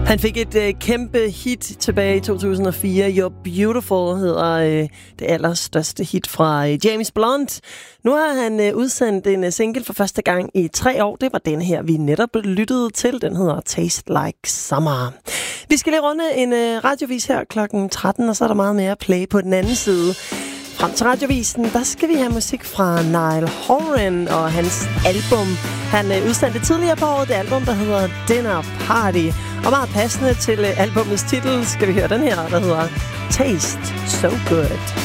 Han fik et kæmpe hit tilbage i 2004. You're Beautiful hedder det allerstørste hit fra James Blunt. Nu har han udsendt en single for første gang i 3 år. Det var den her, vi netop lyttede til. Den hedder Taste Like Summer. Vi skal lige runde en radiovis her klokken 13, og så er der meget mere play på den anden side. Frem til radiovisen, der skal vi have musik fra Niall Horan og hans album. Han udsendte tidligere på året det album, der hedder Dinner Party. Og meget passende til albumets titel skal vi høre den her, der hedder Taste So Good.